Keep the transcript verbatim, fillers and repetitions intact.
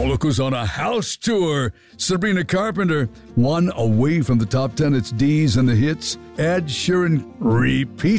Oh, look who's on a house tour. Sabrina Carpenter, one away from the top ten. It's D's and the hits. Ed Sheeran repeats